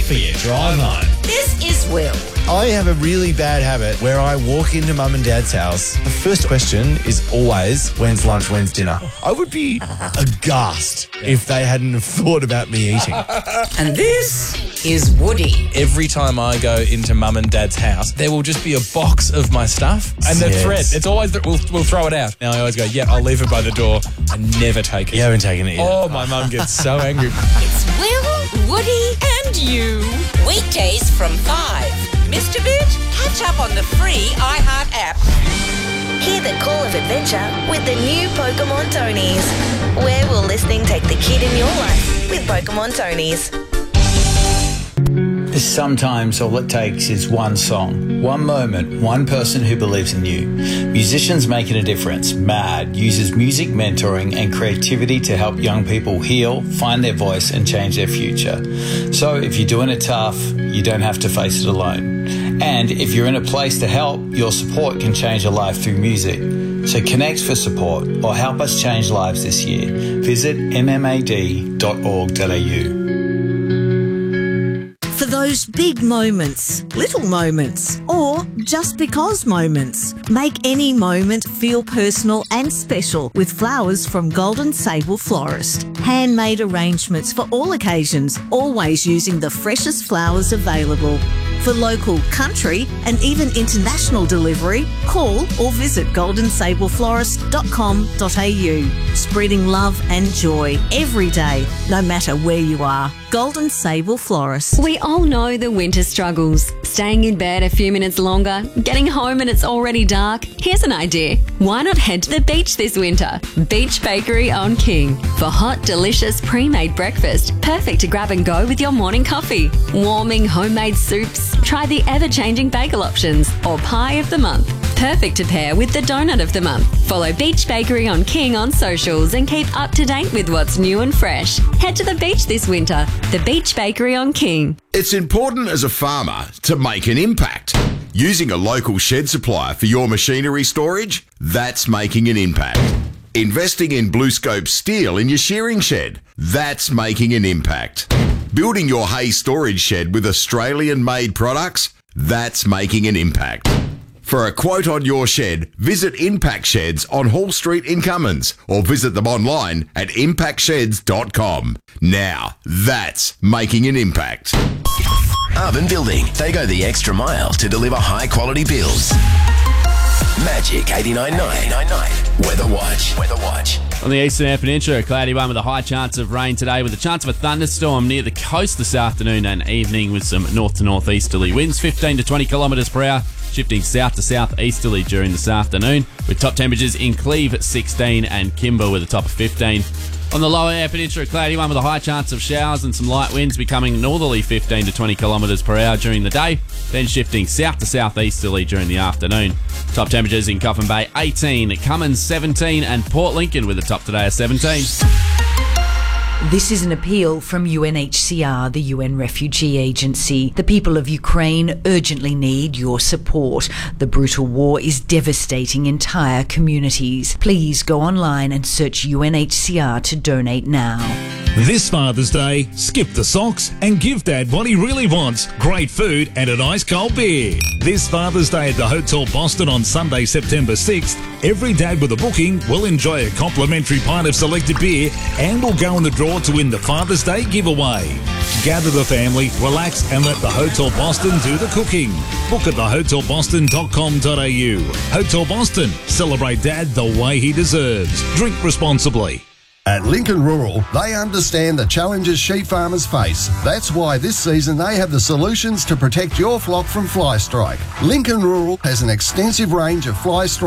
for your drive home. This is Will. I have a really bad habit where I walk into Mum and Dad's house. The first question is always, when's lunch, when's dinner? I would be aghast if they hadn't have thought about me eating. And this is Woody. Every time I go into Mum and Dad's house, there will just be a box of my stuff and the thread. It's always that we'll throw it out. Now I always go, I'll leave it by the door. I never take it. You haven't taken it yet. Oh, my mum gets so angry. It's Will, Woody, and you. Weekdays from 5. Missed a bit? Catch up on the free iHeart app. Hear the call of adventure with the new Pokemon Tonies. Where will listening take the kid in your life with Pokemon Tonies? Sometimes all it takes is one song, one moment, one person who believes in you. Musicians Making a Difference, MAD, uses music mentoring and creativity to help young people heal, find their voice and change their future. So if you're doing it tough, you don't have to face it alone. And if you're in a place to help, your support can change a life through music. So connect for support or help us change lives this year. Visit mmad.org.au. For those big moments, little moments, or just because moments. Make any moment feel personal and special with flowers from Golden Sable Florist. Handmade arrangements for all occasions, always using the freshest flowers available. For local, country and even international delivery, call or visit goldensableflorist.com.au. Spreading love and joy every day, no matter where you are. Golden Sable Florist. We all know the winter struggles. Staying in bed a few minutes longer, getting home and it's already dark. Here's an idea. Why not head to the beach this winter? Beach Bakery on King. For hot, delicious pre-made breakfast, perfect to grab and go with your morning coffee. Warming homemade soups. Try the ever-changing bagel options or pie of the month. Perfect to pair with the donut of the month. Follow Beach Bakery on King on socials and keep up to date with what's new and fresh. Head to the beach this winter. The Beach Bakery on King. It's important as a farmer to make an impact. Using a local shed supplier for your machinery storage, that's making an impact. Investing in BlueScope steel in your shearing shed, that's making an impact. Building your hay storage shed with Australian-made products, that's making an impact. For a quote on your shed, visit Impact Sheds on Hall Street in Cummins or visit them online at impactsheds.com. Now, that's making an impact. Urban Building. They go the extra mile to deliver high-quality builds. Magic 89.9. Weather Watch. On the Eastern Eyre Peninsula, a cloudy one with a high chance of rain today with a chance of a thunderstorm near the coast this afternoon and evening with some north to northeasterly winds, 15 to 20 kilometres per hour, shifting south to southeasterly during this afternoon with top temperatures in Cleve at 16 and Kimber with a top of 15. On the lower Eyre Peninsula, a cloudy one with a high chance of showers and some light winds becoming northerly 15 to 20 kilometres per hour during the day, then shifting south to southeasterly during the afternoon. Top temperatures in Coffin Bay 18, Cummins 17 and Port Lincoln with a top today of 17. This is an appeal from UNHCR, the UN Refugee Agency. The people of Ukraine urgently need your support. The brutal war is devastating entire communities. Please go online and search UNHCR to donate now. This Father's Day, skip the socks and give Dad what he really wants, great food and an ice cold beer. This Father's Day at the Hotel Boston on Sunday, September 6th, every dad with a booking will enjoy a complimentary pint of selected beer and will go in the draw to win the Father's Day giveaway. Gather the family, relax and let the Hotel Boston do the cooking. Book at thehotelboston.com.au. Hotel Boston, celebrate Dad the way he deserves. Drink responsibly. At Lincoln Rural, they understand the challenges sheep farmers face. That's why this season they have the solutions to protect your flock from fly strike. Lincoln Rural has an extensive range of fly strike